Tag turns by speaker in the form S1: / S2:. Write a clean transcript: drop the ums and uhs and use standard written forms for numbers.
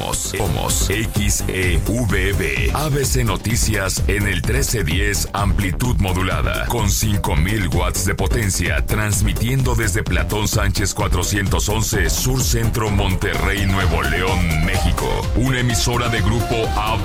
S1: Somos XEVB. ABC Noticias en el 1310 amplitud modulada con 5000 watts de potencia, transmitiendo desde Platón Sánchez 411 Sur Centro, Monterrey, Nuevo León, México. Una emisora de Grupo AB.